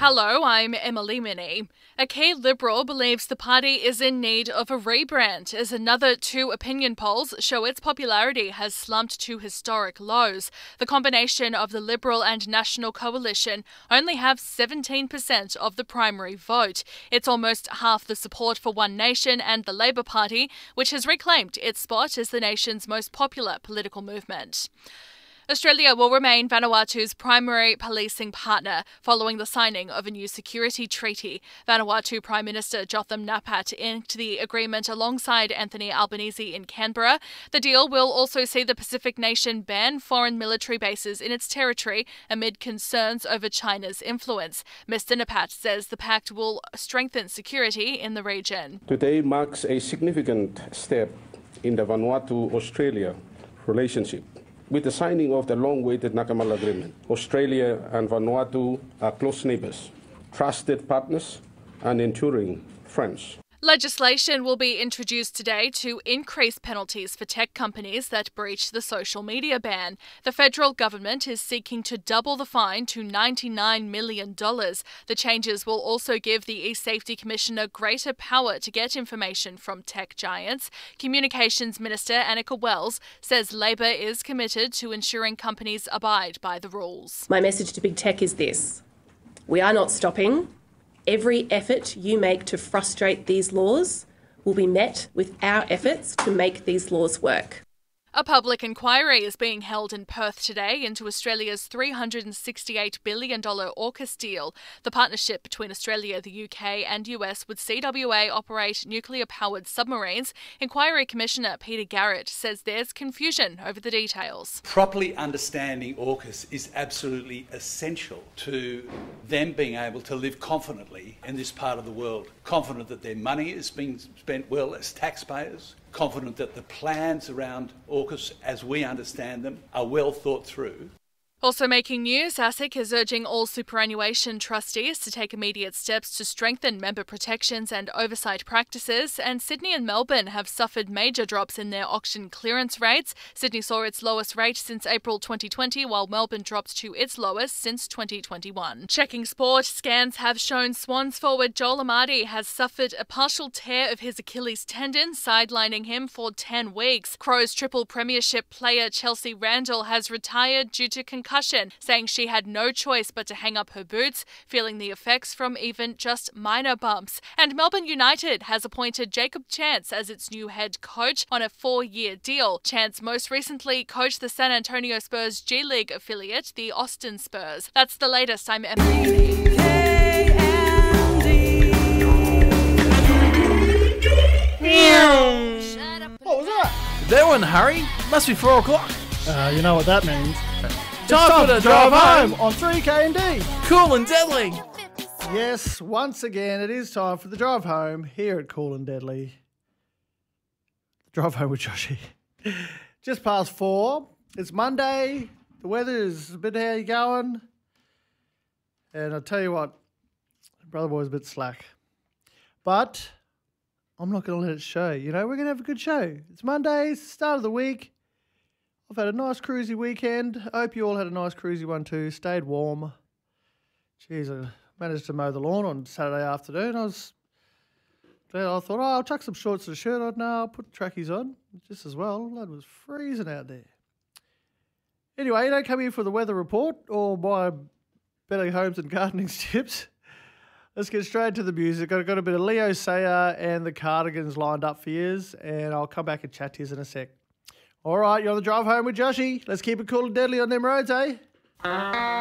Hello, I'm Emily Minnie. A key Liberal believes the party is in need of a rebrand as another two opinion polls show its popularity has slumped to historic lows. The combination of the Liberal and National Coalition only have 17% of the primary vote. It's almost half the support for One Nation and the Labor Party, which has reclaimed its spot as the nation's most popular political movement. Australia will remain Vanuatu's primary policing partner following the signing of a new security treaty. Vanuatu Prime Minister Jotham Napat inked the agreement alongside Anthony Albanese in Canberra. The deal will also see the Pacific nation ban foreign military bases in its territory amid concerns over China's influence. Mr Napat says the pact will strengthen security in the region. Today marks a significant step in the Vanuatu-Australia relationship. With the signing of the long-awaited Nakamal Agreement, Australia and Vanuatu are close neighbours, trusted partners and enduring friends. Legislation will be introduced today to increase penalties for tech companies that breach the social media ban. The federal government is seeking to double the fine to $99 million. The changes will also give the eSafety Commissioner greater power to get information from tech giants. Communications Minister Annika Wells says Labor is committed to ensuring companies abide by the rules. My message to big tech is this: we are not stopping. Every effort you make to frustrate these laws will be met with our efforts to make these laws work. A public inquiry is being held in Perth today into Australia's $368 billion AUKUS deal. The partnership between Australia, the UK and US would CWA operate nuclear-powered submarines. Inquiry Commissioner Peter Garrett says there's confusion over the details. Properly understanding AUKUS is absolutely essential to them being able to live confidently in this part of the world, confident that their money is being spent well as taxpayers, confident that the plans around AUKUS, as we understand them, are well thought through. Also making news, ASIC is urging all superannuation trustees to take immediate steps to strengthen member protections and oversight practices, and Sydney and Melbourne have suffered major drops in their auction clearance rates. Sydney saw its lowest rate since April 2020, while Melbourne dropped to its lowest since 2021. Checking sport, scans have shown Swans forward Joel Amadi has suffered a partial tear of his Achilles tendon, sidelining him for 10 weeks. Crows triple premiership player Chelsea Randall has retired due to concussion, saying she had no choice but to hang up her boots, feeling the effects from even just minor bumps. And Melbourne United has appointed Jacob Chance as its new head coach on a 4-year deal. Chance most recently coached the San Antonio Spurs G League affiliate, the Austin Spurs. That's the latest. I'm Emily. What was that? They were in a hurry. Must be 4 o'clock. You know what that means. Time for the drive home on 3KND. Cool and deadly. Yes, once again, it is time for the drive home here at Cool and Deadly. Drive home with Joshy. Just past 4. It's Monday. The weather is a bit how you going. And I'll tell you what, Brother Boy's a bit slack. But I'm not going to let it show. You know, we're going to have a good show. It's Monday, it's the start of the week. I've had a nice cruisy weekend. I hope you all had a nice cruisy one too. Stayed warm. Jeez, I managed to mow the lawn on Saturday afternoon. I thought, I'll chuck some shorts and a shirt on. No, I'll put trackies on just as well. Blood was freezing out there. Anyway, you don't come here for the weather report or my better homes and gardening tips. Let's get straight to the music. I've got a bit of Leo Sayer and the Cardigans lined up for yous, and I'll come back and chat to yous in a sec. All right, you're on the drive home with Joshy. Let's keep it cool and deadly on them roads, eh?